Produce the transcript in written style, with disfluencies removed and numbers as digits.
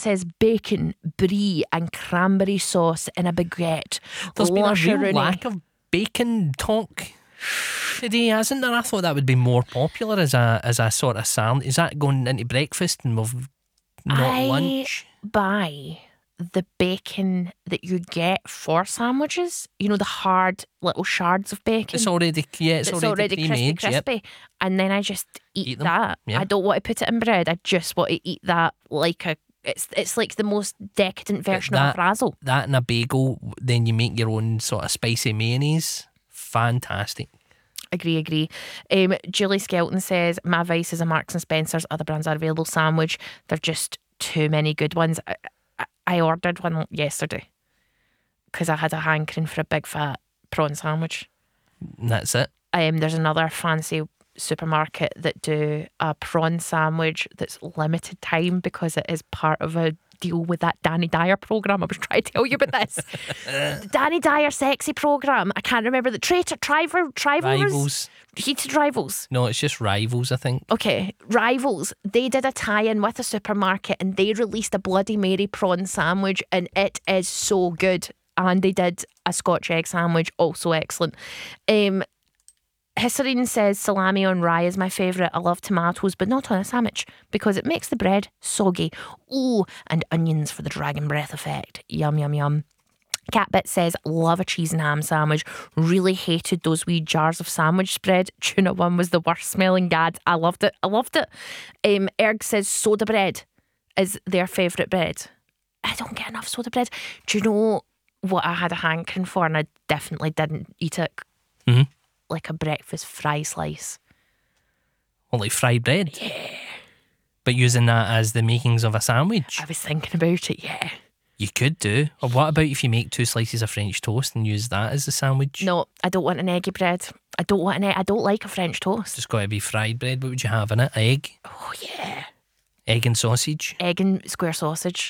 says bacon, brie and cranberry sauce in a baguette. There's been a real Lusheroonie. lack of bacon talk today, hasn't there? I thought that would be more popular as a sort of salad. Is that going into breakfast and we've not lunch? Buy the bacon that you get for sandwiches. You know, the hard little shards of bacon. It's already Already pre-made. crispy. Yep. And then I just eat them, that. yeah. I don't want to put it in bread. I just want to eat that like a. It's like the most decadent version of a frazzle. That and a bagel, then you make your own sort of spicy mayonnaise. Fantastic. Agree. Julie Skelton says, my vice is a Marks and Spencer's other brands are available sandwich. They're just too many good ones. I ordered one yesterday because I had a hankering for a big fat prawn sandwich. And that's it. There's another fancy supermarket that do a prawn sandwich that's limited time because it is part of a deal with that Danny Dyer programme. I was trying to tell you about this. The Danny Dyer sexy programme. I can't remember the Rivals. Heated Rivals. No, it's just Rivals, I think. Okay, Rivals. They did a tie-in with a supermarket and they released a Bloody Mary prawn sandwich and it is so good. And they did a Scotch egg sandwich, also excellent. Hisarine says salami on rye is my favourite. I love tomatoes, but not on a sandwich because it makes the bread soggy. Ooh, and onions for the dragon breath effect. Yum, yum, yum. Catbit says, love a cheese and ham sandwich. Really hated those wee jars of sandwich spread. Tuna one was the worst smelling gad. I loved it. Erg says soda bread is their favourite bread. I don't get enough soda bread. Do you know what I had a hankering for and I definitely didn't eat it? Mm-hmm. Like a breakfast fry slice. Well, like fried bread? Yeah. But using that as the makings of a sandwich? I was thinking about it, yeah. You could do. Or what about if you make 2 slices of French toast and use that as the sandwich? No, I don't want an eggy bread. I don't like a French toast. It's got to be fried bread. What would you have in it? Egg? Oh, yeah. Egg and sausage? Egg and square sausage.